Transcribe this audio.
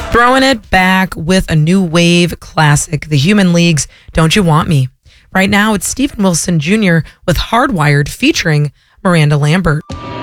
Throwing it back with a new wave classic, The Human League's Don't You Want Me. Right now, it's Stephen Wilson Jr. with Hardwired featuring Miranda Lambert.